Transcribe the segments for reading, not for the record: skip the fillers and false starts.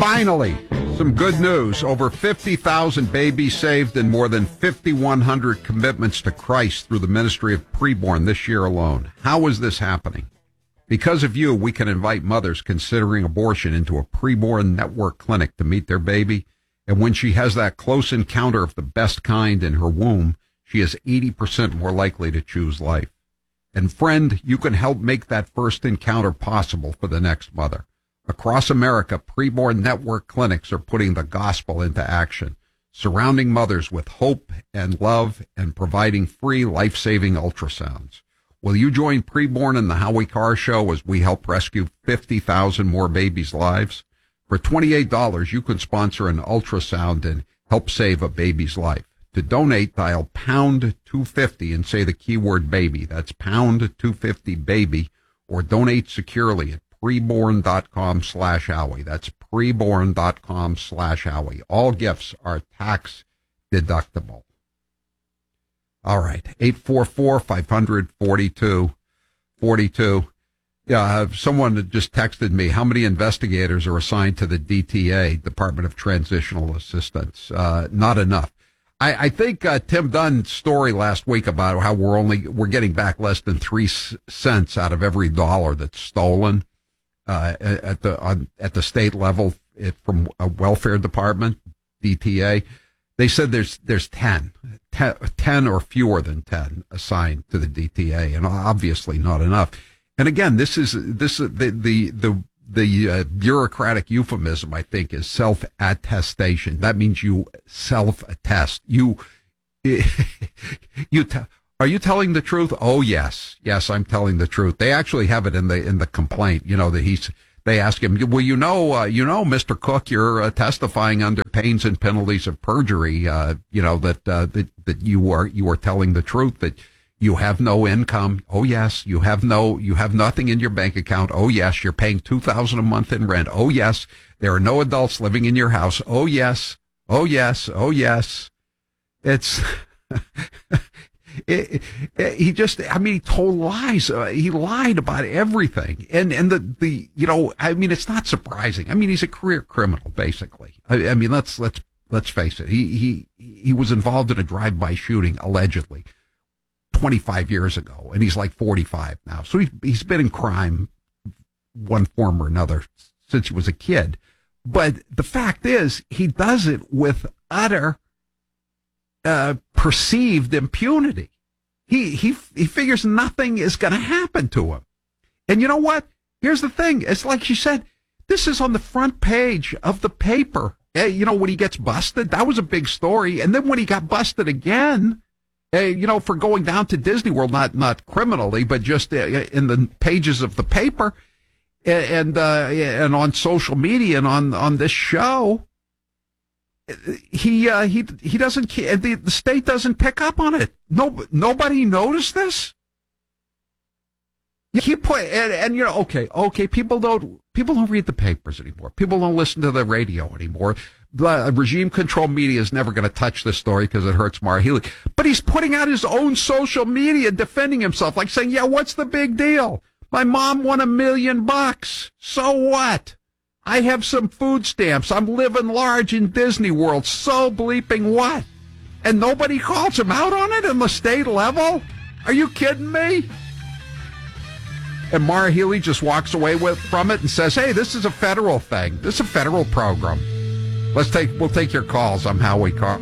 Finally, some good news. Over 50,000 babies saved and more than 5,100 commitments to Christ through the ministry of preborn this year alone. How is this happening? Because of you, we can invite mothers considering abortion into a preborn network clinic to meet their baby. And when she has that close encounter of the best kind in her womb, she is 80% more likely to choose life. And friend, you can help make that first encounter possible for the next mother. Across America, preborn network clinics are putting the gospel into action, surrounding mothers with hope and love and providing free life-saving ultrasounds. Will you join Preborn and the Howie Carr Show as we help rescue 50,000 more babies' lives? For $28, you can sponsor an ultrasound and help save a baby's life. To donate, dial pound 250 and say the keyword baby. That's pound 250 baby, or donate securely at preborn.com/Howie. That's preborn.com/Howie. All gifts are tax deductible. All right. 844-500-4242. Yeah, someone just texted me, how many investigators are assigned to the DTA, Department of Transitional Assistance? Not enough. I think Tim Dunn's story last week about how we're getting back less than 3 cents out of every dollar that's stolen at the state level from a welfare department, DTA. They said there's 10 or fewer than 10 assigned to the DTA, and obviously not enough. And again, this is the bureaucratic euphemism, I think, is self-attestation. That means you self-attest. Are you telling the truth? Oh, yes, I'm telling the truth. They actually have it in the complaint. You know that they ask him, well, Mr. Cook, you're testifying under pains and penalties of perjury. That you are telling the truth, that you have no income. Oh, yes. You have nothing in your bank account. Oh, yes. You're paying $2,000 a month in rent. Oh, yes. There are no adults living in your house. Oh, yes. Oh, yes. Oh, yes. It's, he told lies. He lied about everything. And it's not surprising. He's a career criminal, basically. Let's face it. He was involved in a drive-by shooting, allegedly, 25 years ago, and he's like 45 now. So he's been in crime, one form or another, since he was a kid. But the fact is, he does it with utter perceived impunity. He figures nothing is going to happen to him. And you know what? Here's the thing. It's like you said, this is on the front page of the paper. When he gets busted, that was a big story. And then when he got busted again, for going down to Disney World, not criminally, but just in the pages of the paper and on social media and on this show, he doesn't. The state doesn't pick up on it. Nobody noticed this. He put okay. People don't read the papers anymore. People don't listen to the radio anymore. The regime control media is never going to touch this story because it hurts Maura Healey. But he's putting out his own social media defending himself, like saying, yeah, what's the big deal? My mom won $1 million. So what? I have some food stamps. I'm living large in Disney World. So bleeping what? And nobody calls him out on it on the state level? Are you kidding me? And Maura Healey just walks away from it and says, hey, this is a federal thing. This is a federal program. We'll take your calls. I'm Howie Carr.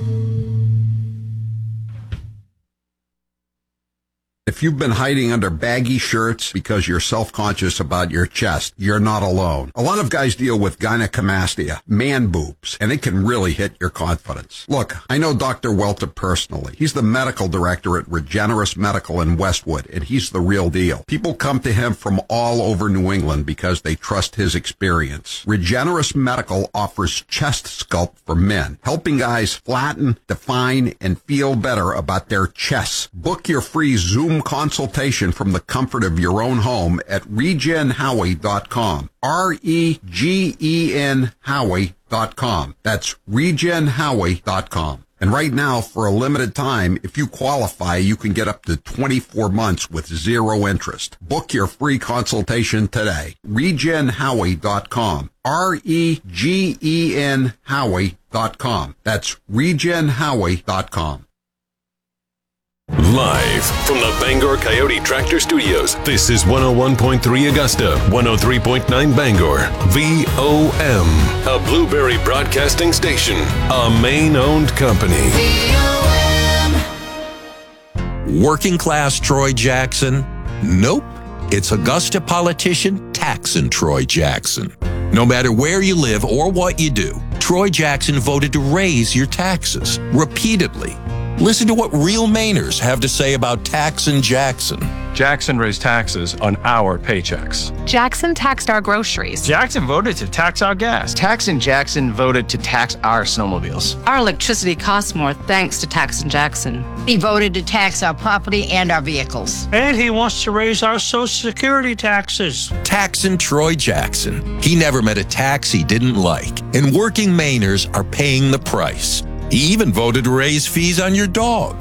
If you've been hiding under baggy shirts because you're self-conscious about your chest, you're not alone. A lot of guys deal with gynecomastia, man boobs, and it can really hit your confidence. Look, I know Dr. Welter personally. He's the medical director at Regenerous Medical in Westwood, and he's the real deal. People come to him from all over New England because they trust his experience. Regenerous Medical offers chest sculpt for men, helping guys flatten, define, and feel better about their chests. Book your free Zoom consultation from the comfort of your own home at regenhowie.com. REGEN Howie.com. That's regenhowie.com. And right now, for a limited time, if you qualify, you can get up to 24 months with zero interest. Book your free consultation today. RegenHowie.com. REGEN Howie.com. That's RegenHowie.com. Live from the Bangor Coyote Tractor Studios, this is 101.3 Augusta, 103.9 Bangor, VOM, a Blueberry Broadcasting Station, a Maine-owned company. Working class Troy Jackson? Nope. It's Augusta politician Taxin' Troy Jackson. No matter where you live or what you do, Troy Jackson voted to raise your taxes repeatedly. Listen to what real Mainers have to say about Taxin' Jackson. Jackson raised taxes on our paychecks. Jackson taxed our groceries. Jackson voted to tax our gas. Taxin' Jackson voted to tax our snowmobiles. Our electricity costs more thanks to Taxin' Jackson. He voted to tax our property and our vehicles. And he wants to raise our Social Security taxes. Taxin' Troy Jackson. He never met a tax he didn't like. And working Mainers are paying the price. He even voted to raise fees on your dog.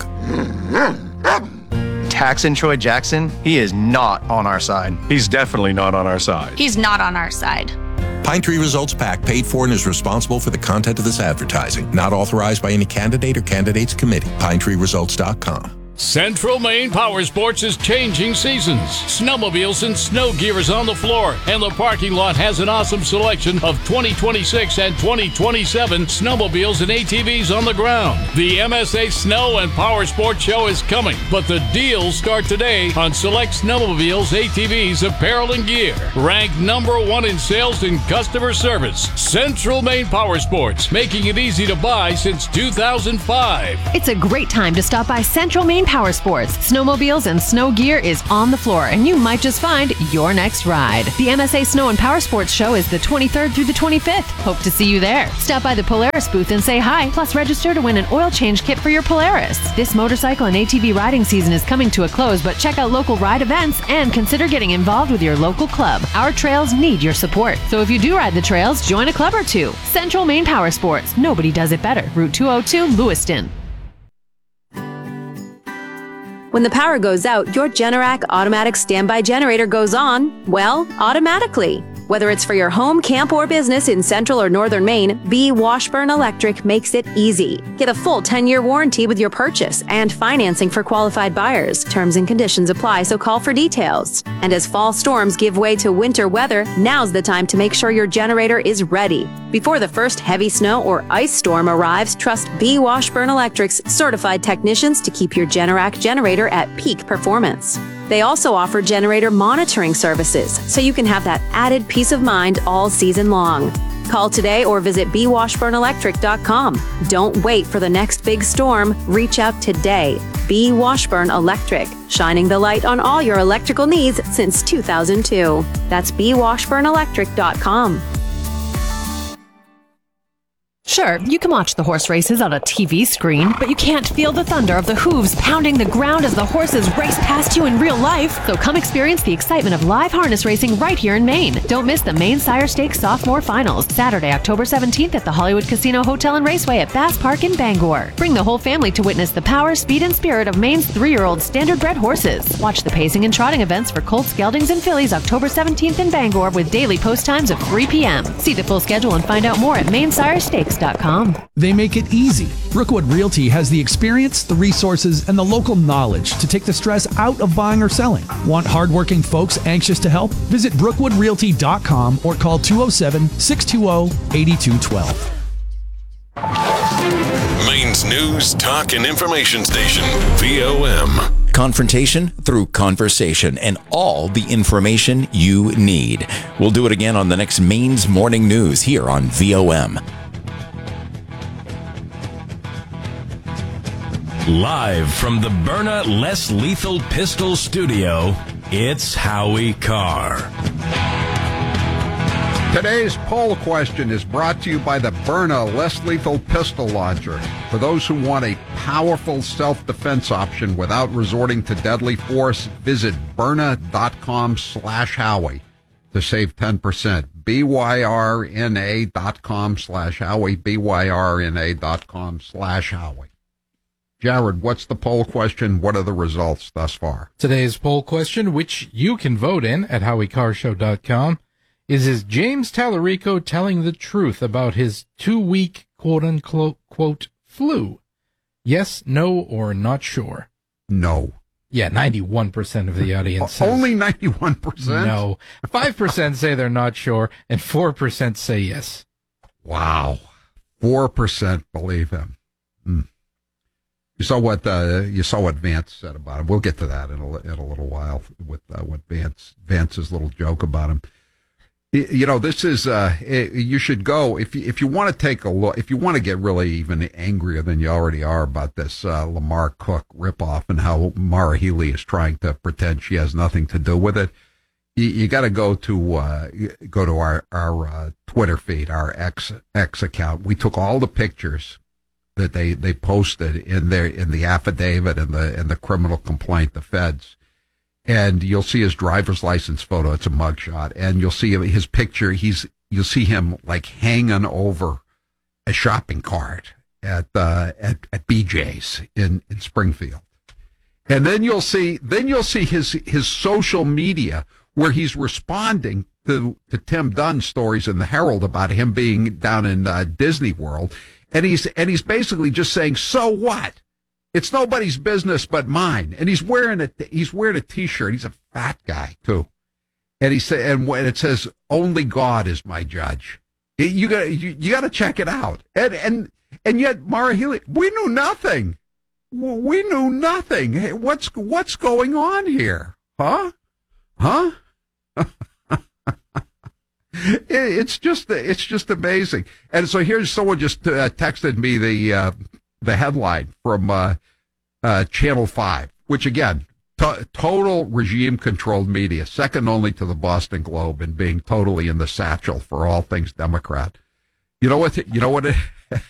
Taxin' Troy Jackson, he is not on our side. He's definitely not on our side. He's not on our side. Pine Tree Results PAC paid for and is responsible for the content of this advertising. Not authorized by any candidate or candidates committee. PineTreeResults.com. Central Maine Power Sports is changing seasons. Snowmobiles and snow gear is on the floor, and the parking lot has an awesome selection of 2026 and 2027 snowmobiles and ATVs on the ground. The MSA Snow and Power Sports Show is coming, but the deals start today on select snowmobiles, ATVs, apparel, and gear. Ranked #1 in sales and customer service. Central Maine Power Sports, making it easy to buy since 2005. It's a great time to stop by Central Maine Power Sports. Snowmobiles and snow gear is on the floor, and you might just find your next ride. The MSA Snow and Power Sports Show is the 23rd through the 25th. Hope to see you there. Stop by the Polaris booth and say hi, plus register to win an oil change kit for your Polaris. This motorcycle and ATV riding season is coming to a close, but check out local ride events and consider getting involved with your local club. Our trails need your support, so if you do ride the trails, join a club or two. Central Maine Power Sports. Nobody does it better. Route 202, Lewiston. When the power goes out, your Generac automatic standby generator goes on, well, automatically. Whether it's for your home, camp, or business in central or northern Maine, B. Washburn Electric makes it easy. Get a full 10-year warranty with your purchase and financing for qualified buyers. Terms and conditions apply, so call for details. And as fall storms give way to winter weather, now's the time to make sure your generator is ready. Before the first heavy snow or ice storm arrives, trust B. Washburn Electric's certified technicians to keep your Generac generator at peak performance. They also offer generator monitoring services, so you can have that added peace of mind all season long. Call today or visit bwashburnelectric.com. Don't wait for the next big storm. Reach out today. B. Washburn Electric, shining the light on all your electrical needs since 2002. That's bwashburnelectric.com. Sure, you can watch the horse races on a TV screen, but you can't feel the thunder of the hooves pounding the ground as the horses race past you in real life. So come experience the excitement of live harness racing right here in Maine. Don't miss the Maine Sire Stakes Sophomore Finals, Saturday, October 17th at the Hollywood Casino Hotel and Raceway at Bass Park in Bangor. Bring the whole family to witness the power, speed, and spirit of Maine's 3-year-old standard-bred horses. Watch the pacing and trotting events for colts, geldings, and fillies October 17th in Bangor with daily post times of 3 p.m. See the full schedule and find out more at mainsirestakes.com. They make it easy. Brookwood Realty has the experience, the resources, and the local knowledge to take the stress out of buying or selling. Want hardworking folks anxious to help? Visit brookwoodrealty.com or call 207-620-8212. Maine's news, talk, and information station, VOM. Confrontation through conversation and all the information you need. We'll do it again on the next Maine's Morning News here on VOM. Live from the Byrna Less Lethal Pistol Studio, it's Howie Carr. Today's poll question is brought to you by the Byrna Less Lethal Pistol Launcher. For those who want a powerful self-defense option without resorting to deadly force, visit Byrna.com/Howie. to save 10%. BYRNA.com/Howie, BYRNA.com/Howie. Jared, what's the poll question? What are the results thus far? Today's poll question, which you can vote in at HowieCarShow.com, is James Tallarico telling the truth about his 2-week quote-unquote flu? Yes, no, or not sure? No. Yeah, 91% of the audience says only 91%? No. 5% say they're not sure, and 4% say yes. Wow. 4% believe him. You saw what Vance said about him. We'll get to that in a little while with what Vance's little joke about him. You know, this is you should go if you want to take a look. If you want to get really even angrier than you already are about this Lamar Cook ripoff and how Mara Healy is trying to pretend she has nothing to do with it. You got to go to our Twitter feed, our X account. We took all the pictures that they posted in the affidavit and the criminal complaint, the feds. And you'll see his driver's license photo. It's a mugshot. And you'll see his picture. You'll see him like hanging over a shopping cart at BJ's in Springfield. And then you'll see his social media where he's responding to Tim Dunn's stories in the Herald about him being down in Disney World. And he's basically just saying, so what? It's nobody's business but mine. And he's wearing a T-shirt. He's a fat guy too. And he said, and it says, only God is my judge. You got to check it out. And yet Mara Healy, we knew nothing. We knew nothing. Hey, what's going on here? Huh? It's just amazing. And so here's someone just texted me the headline from Channel 5, which again, total regime-controlled media, second only to the Boston Globe in being totally in the satchel for all things Democrat. You know what?